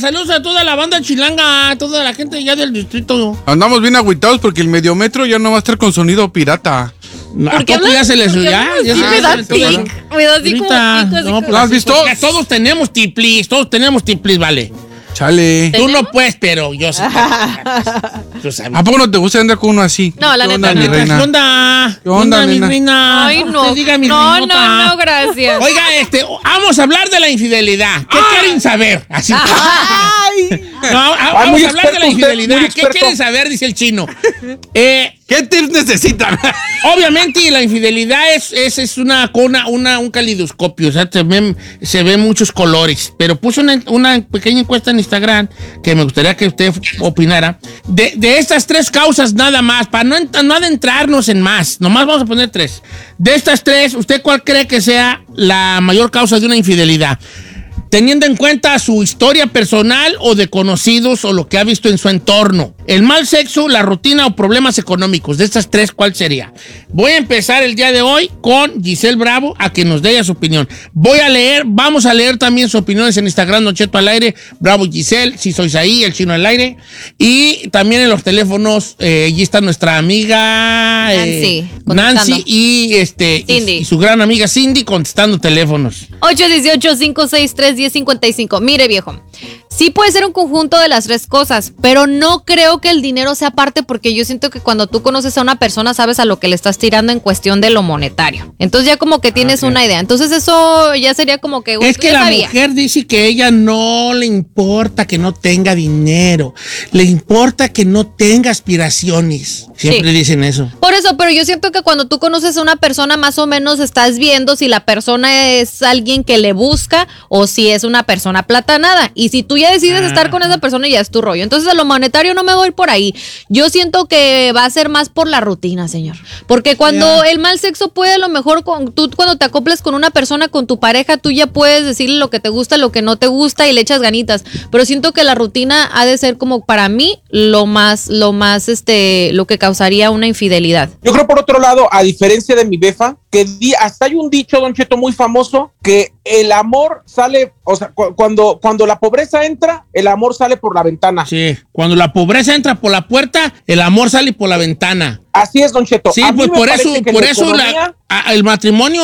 saludos a toda la banda chilanga, a toda la gente ya del distrito. Andamos bien agüitados porque el Mediometro ya no va a estar con sonido pirata. ¿A poco ya se les ya me da tic. Me da así como pues, ¿lo has visto? Todos tenemos tiplis, vale. Chale. Tú no puedes, pero yo sí. ¿A poco no te gusta andar con uno así? No, la neta no. ¿Qué onda? ¿Qué onda, mi nena? reina? Ay, no. Diga, mi No, reinota. no, gracias. Oiga, vamos a hablar de la infidelidad. ¿Qué quieren saber? Así. Vamos a hablar de la infidelidad. ¿Qué quieren saber? Dice el chino. ¿Qué tips necesitan? Obviamente la infidelidad es un calidoscopio, o sea, se ven muchos colores, pero puse una pequeña encuesta en Instagram que me gustaría que usted opinara de estas 3 causas nada más, para no adentrarnos en más, nomás vamos a poner 3. De estas 3, ¿usted cuál cree que sea la mayor causa de una infidelidad? Teniendo en cuenta su historia personal o de conocidos o lo que ha visto en su entorno. El mal sexo, la rutina o problemas económicos. De estas 3, ¿cuál sería? Voy a empezar el día de hoy con Giselle Bravo a que nos dé su opinión. Vamos a leer también sus opiniones en Instagram, Don Cheto al aire, Bravo Giselle, si sois ahí, el chino al aire. Y también en los teléfonos, allí está nuestra amiga Nancy y su gran amiga Cindy contestando teléfonos. 818-563-1055. Mire, viejo, sí puede ser un conjunto de las 3 cosas, pero no creo que el dinero sea parte, porque yo siento que cuando tú conoces a una persona sabes a lo que le estás tirando en cuestión de lo monetario. Entonces ya como que tienes una idea. Entonces eso ya sería como que... Es que la mujer dice que a ella no le importa que no tenga dinero, le importa que no tenga aspiraciones. Siempre dicen eso. Por eso, pero yo siento que cuando tú conoces a una persona más o menos estás viendo si la persona es alguien que le busca o si es una persona platanada. Y si tú ya decides estar con esa persona, ya es tu rollo. Entonces a lo monetario no me voy por ahí. Yo siento que va a ser más por la rutina, señor. Porque cuando el mal sexo puede, a lo mejor tú cuando te acoples con una persona, con tu pareja, tú ya puedes decirle lo que te gusta, lo que no te gusta y le echas ganitas. Pero siento que la rutina ha de ser como para mí lo que causaría una infidelidad. Yo creo, por otro lado, a diferencia de mi befa, que hasta hay un dicho, Don Cheto, muy famoso, que el amor sale, o sea, cuando la pobreza entra, el amor sale por la ventana. Sí, cuando la pobreza entra por la puerta, el amor sale por la ventana. Así es, Don Cheto. Sí, pues por eso el matrimonio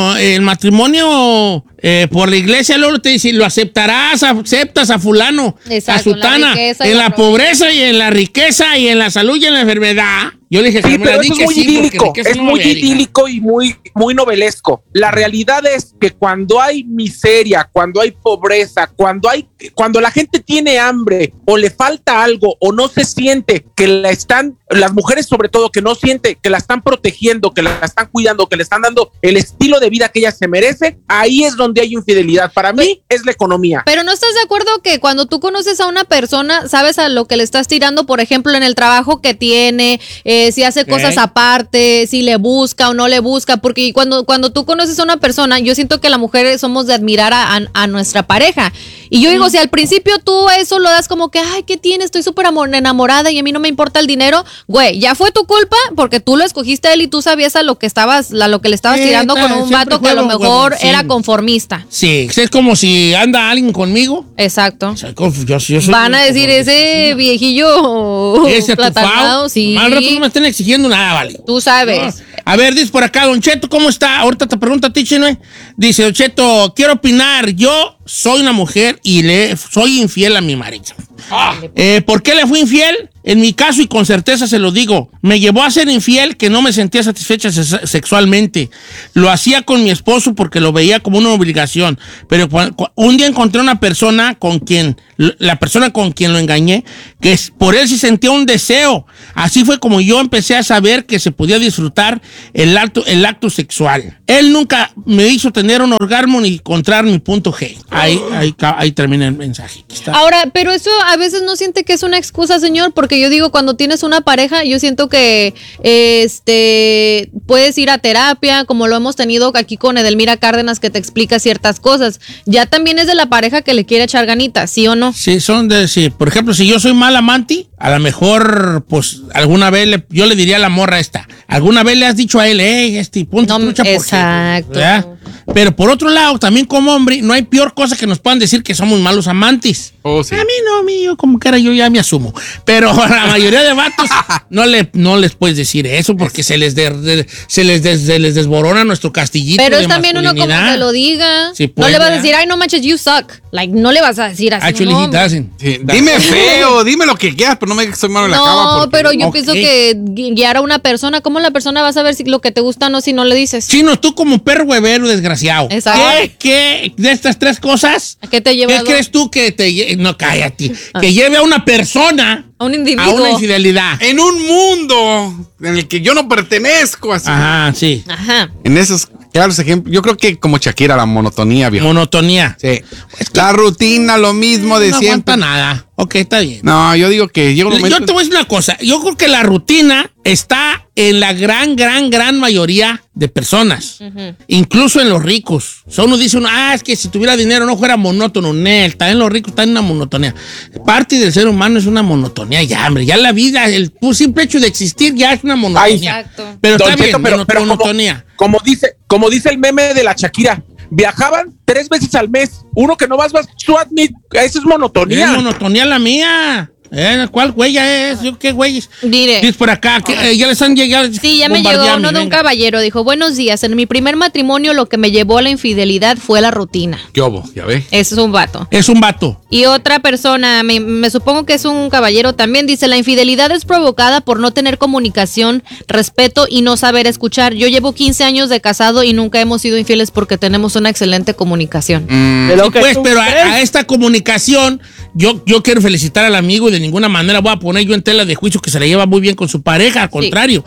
por la iglesia luego te dice, lo aceptas a fulano, a sutana, en la pobreza y en la riqueza y en la salud y en la enfermedad. Yo le dije, sí, pero eso es muy idílico, es muy idílico y muy novelesco. La realidad es que cuando hay miseria, cuando hay pobreza, cuando la gente tiene hambre o le falta algo o no se siente que las mujeres sobre todo, que no siente que la están protegiendo, que la están cuidando, que le están dando el estilo de vida que ella se merece, ahí es donde hay infidelidad. Para mí es la economía. Pero ¿no estás de acuerdo que cuando tú conoces a una persona, sabes a lo que le estás tirando, por ejemplo, en el trabajo que tiene, si hace cosas aparte, si le busca o no le busca? Porque cuando tú conoces a una persona, yo siento que las mujeres somos de admirar a nuestra pareja. Y yo digo, si al principio tú eso lo das como que, ay, ¿qué tienes? Estoy súper enamorada y a mí no me importa el dinero. Güey, ya fue tu culpa porque tú lo escogiste a él y tú sabías a lo que le estabas tirando con un vato que a lo mejor era conformista. Sí, es como si anda alguien conmigo. Exacto. O sea, yo soy van a decir, ese viejillo platanado, sí. Al rato no me estén exigiendo nada, vale. Tú sabes. No. A ver, dice por acá, Don Cheto, ¿cómo está? Ahorita te pregunto a ti, Chino. Dice, Don Cheto, quiero opinar. Yo soy una mujer y soy infiel a mi marido. ¿Por qué le fui infiel? En mi caso, y con certeza se lo digo, me llevó a ser infiel que no me sentía satisfecha sexualmente. Lo hacía con mi esposo porque lo veía como una obligación. Pero un día encontré una persona la persona con quien lo engañé, que por él sí sentía un deseo. Así fue como yo empecé a saber que se podía disfrutar el acto sexual. Él nunca me hizo tener un orgasmo ni encontrar mi punto G. Ahí termina el mensaje. Ahora, pero eso a veces no siente que es una excusa, señor, porque yo digo, cuando tienes una pareja, yo siento que puedes ir a terapia, como lo hemos tenido aquí con Edelmira Cárdenas, que te explica ciertas cosas. Ya también es de la pareja que le quiere echar ganitas, ¿sí o no? Sí, sí. Por ejemplo, si yo soy mal amante, a lo mejor, pues, alguna vez yo le diría a la morra esta, alguna vez le has dicho a él, ponte trucha porque... Exacto. ¿verdad? Pero por otro lado, también como hombre, no hay peor cosa que nos puedan decir que somos malos amantes. Oh, sí. A mí no, yo como que era yo ya me asumo. Pero a la mayoría de vatos no les puedes decir eso porque se les desborona nuestro castillito. Pero de es también uno como que lo diga. Sí, no le vas a decir, ay, no manches, you suck. Like, no le vas a decir así. Actually, he doesn't. Sí, dime feo, dime lo que quieras, pero no me digas que soy malo en la cama. No, porque... pero yo pienso que guiar a una persona, ¿cómo la persona va a saber si lo que te gusta o no si no le dices? Chino, tú como perro huevero desgraciado. Exacto. ¿Qué de estas tres cosas? ¿A qué te lleva? ¿Qué crees tú que no, cállate, que lleve a una persona a un individuo? A una infidelidad. En un mundo en el que yo no pertenezco, así. Ajá, sí. Ajá. En esos claros ejemplos, yo creo que como Shakira, la monotonía, viejo. Monotonía. Sí. La rutina, lo mismo de no siempre. No aguanta nada. Ok, está bien. No, yo digo que llega un momento... Yo te voy a decir una cosa. Yo creo que la rutina está en la gran mayoría de personas. Incluso en los ricos. O sea, uno dice, es que si tuviera dinero no fuera monótono. Está en los ricos, está en una monotonía. Parte del ser humano es una monotonía ya, hombre. Ya la vida, el simple hecho de existir ya es una monotonía. Exacto. Pero Don está Cheto, bien, pero monotonía. Como dice el meme de la Shakira, viajaban 3 veces al mes. Uno que no vas, eso es monotonía. Es monotonía la mía. ¿Cuál huella es? ¿Qué güeyes? Mire. Dice por acá, ya les han llegado. Sí, ya me llegó uno de un caballero. Dijo, buenos días. En mi primer matrimonio lo que me llevó a la infidelidad fue la rutina. ¿Qué obo? Ya ve. Ese es un vato. Es un vato. Y otra persona, me supongo que es un caballero también, dice, la infidelidad es provocada por no tener comunicación, respeto y no saber escuchar. Yo llevo 15 años de casado y nunca hemos sido infieles porque tenemos una excelente comunicación. Pero a esta comunicación, yo quiero felicitar al amigo y de ninguna manera voy a poner yo en tela de juicio que se la lleva muy bien con su pareja, al contrario.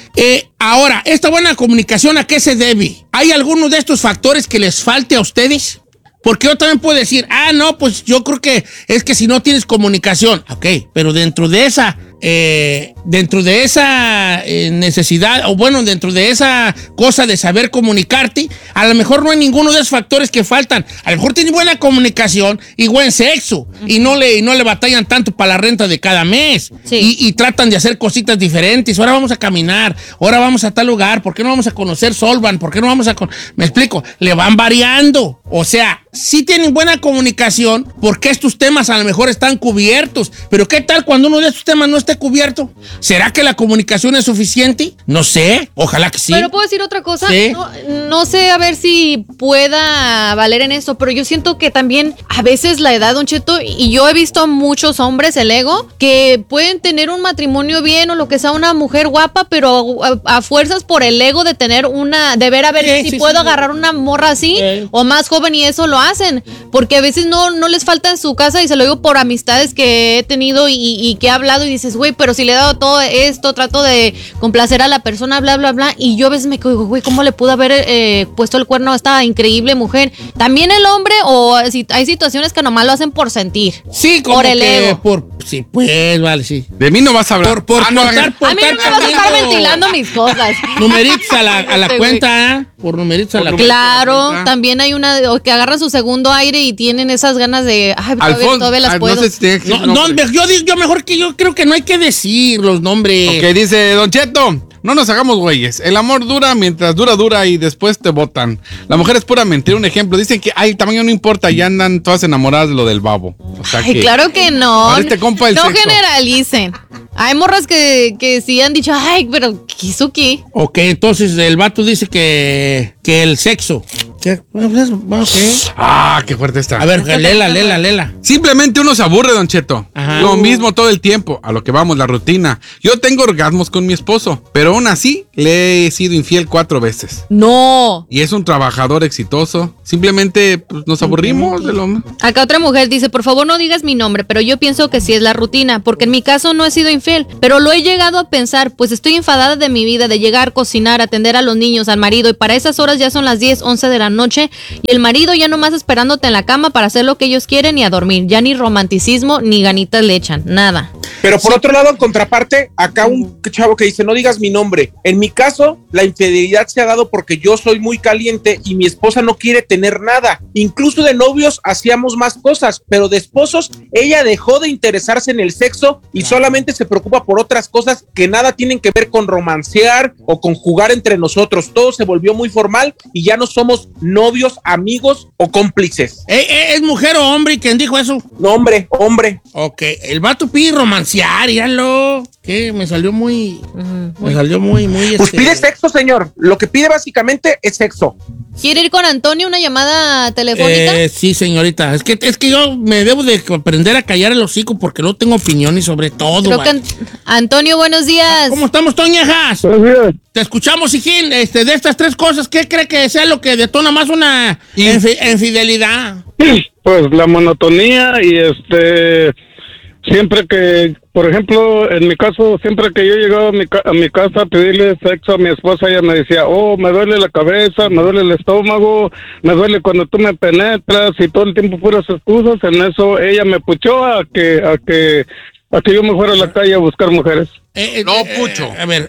Ahora, esta buena comunicación, ¿a qué se debe? ¿Hay alguno de estos factores que les falte a ustedes? Porque yo también puedo decir, no, pues yo creo que es que si no tienes comunicación, ok, pero dentro de esa necesidad, o bueno, dentro de esa cosa de saber comunicarte, a lo mejor no hay ninguno de esos factores que faltan. A lo mejor tiene buena comunicación y buen sexo, y no le batallan tanto para la renta de cada mes, y tratan de hacer cositas diferentes. Ahora vamos a caminar, ahora vamos a tal lugar, ¿por qué no vamos a conocer Solvan? ¿Por qué no vamos a me explico? Le van variando, o sea, sí tienen buena comunicación porque estos temas a lo mejor están cubiertos, pero ¿qué tal cuando uno de estos temas no esté cubierto? ¿Será que la comunicación es suficiente? No sé, ojalá que sí. Pero ¿puedo decir otra cosa? Sí. No sé a ver si pueda valer en eso, pero yo siento que también a veces la edad, Don Cheto, y yo he visto a muchos hombres, el ego, que pueden tener un matrimonio bien o lo que sea, una mujer guapa, pero a fuerzas por el ego de tener de ver a ver si puedo agarrar una morra así o más joven, y eso lo hacen, porque a veces no les falta en su casa, y se lo digo por amistades que he tenido y que he hablado, y dices, güey, pero si le he dado todo esto, trato de complacer a la persona, bla, bla, bla, y yo a veces me digo, güey, ¿cómo le pudo haber puesto el cuerno a esta increíble mujer? También el hombre, o si hay situaciones que nomás lo hacen por sentir. Sí, como por el ego. Sí, pues, vale, sí. De mí no vas a hablar. A mí no me vas a estar ventilando mis cosas. Numeritos a la cuenta, por numeritos a la cuenta. Claro, también hay una que agarran su segundo aire y tienen esas ganas de, todavía las puedo. No sé si tiene que decir yo mejor que yo creo que no hay que decir los nombres. Ok, dice Don Cheto, no nos hagamos güeyes. El amor dura mientras dura y después te botan. La mujer es pura mentira. Un ejemplo, dicen que el tamaño no importa, ya andan todas enamoradas de lo del babo. O sea claro que no. Este compa del no sexo. Generalicen. Hay morras que sí han dicho, pero ¿qué hizo qué? Ok, entonces el vato dice que el sexo. ¿Qué? Bueno, ¿qué? Qué fuerte está. A ver, lela. Simplemente uno se aburre, Don Cheto. Ajá. Lo mismo todo el tiempo. A lo que vamos, la rutina. Yo tengo orgasmos con mi esposo, pero aún así le he sido infiel 4 veces. No. Y es un trabajador exitoso. Simplemente pues, nos aburrimos de lo... Acá otra mujer dice, por favor no digas mi nombre, pero yo pienso que sí es la rutina, porque en mi caso no he sido infiel, pero lo he llegado a pensar, pues estoy enfadada de mi vida, de llegar, cocinar, atender a los niños, al marido, y para esas horas ya son las 10, 11 de la noche, y el marido ya nomás esperándote en la cama para hacer lo que ellos quieren y a dormir. Ya ni romanticismo ni ganitas le echan, nada. Pero por otro lado, en contraparte, acá un chavo que dice, no digas mi nombre. En mi caso, la infidelidad se ha dado porque yo soy muy caliente y mi esposa no quiere tener nada. Incluso de novios hacíamos más cosas, pero de esposos, ella dejó de interesarse en el sexo y solamente se preocupa por otras cosas que nada tienen que ver con romancear o con jugar entre nosotros. Todo se volvió muy formal y ya no somos novios, amigos o cómplices. ¿Es mujer o hombre quien dijo eso? No, hombre. Ok, el vato pide romancear, yalo. Que me salió muy... Me salió muy... Pues pide sexo, señor. Lo que pide básicamente es sexo. ¿Quiere ir con Antonio una llamada telefónica? Sí, señorita. Es que yo me debo de aprender a callar el hocico porque no tengo opiniones sobre todo. Creo que Antonio, buenos días. ¿Cómo estamos, Toñejas? Buenos días. Te escuchamos, Hijín. De estas tres cosas, ¿qué cree que sea lo que detona más una infidelidad? Pues la monotonía y siempre que, por ejemplo, en mi caso, siempre que yo llegaba a mi casa a pedirle sexo a mi esposa, ella me decía, me duele la cabeza, me duele el estómago, me duele cuando tú me penetras, y todo el tiempo puras excusas. En eso ella me puchó a que yo me fuera a la calle a buscar mujeres. No, Pucho. A ver,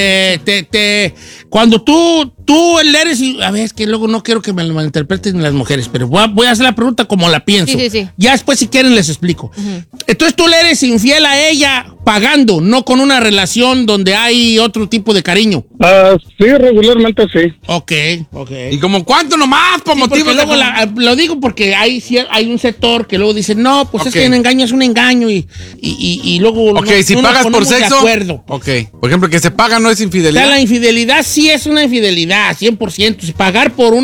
cuando tú eres, a ver, es que luego no quiero que me lo malinterpreten las mujeres, pero voy a hacer la pregunta como la pienso. Sí. Ya después, si quieren, les explico. Entonces tú le eres infiel a ella pagando, no con una relación donde hay otro tipo de cariño. Sí, regularmente sí. Ok. ¿Y como cuánto nomás? Por motivos luego lo digo porque hay un sector que luego dice, no, pues es que un engaño es un engaño y luego... Ok, si pagas por sexo... Ok, por ejemplo, que se paga no es infidelidad. O sea, la infidelidad sí es una infidelidad, 100%. Si pagar por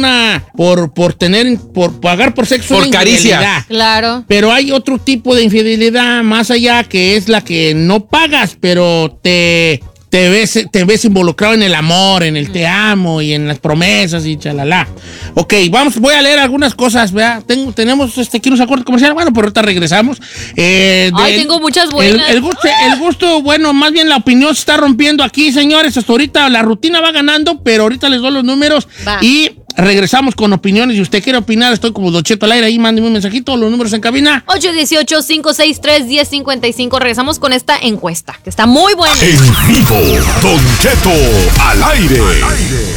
pagar por sexo por es una caricia. Claro. Pero hay otro tipo de infidelidad más allá, que es la que no pagas, pero te ves involucrado en el amor, en el te amo y en las promesas y chalala. Ok, voy a leer algunas cosas, ¿verdad? Tenemos aquí unos acuerdos comerciales. Bueno, por ahorita regresamos. Tengo muchas buenas. El gusto, bueno, más bien la opinión se está rompiendo aquí, señores. Hasta ahorita la rutina va ganando, pero ahorita les doy los números y regresamos con opiniones. Si usted quiere opinar, estoy como Don Cheto al aire, ahí mándeme un mensajito, los números en cabina. 818-563-1055. Regresamos con esta encuesta, que está muy buena. En vivo, Don Cheto al aire.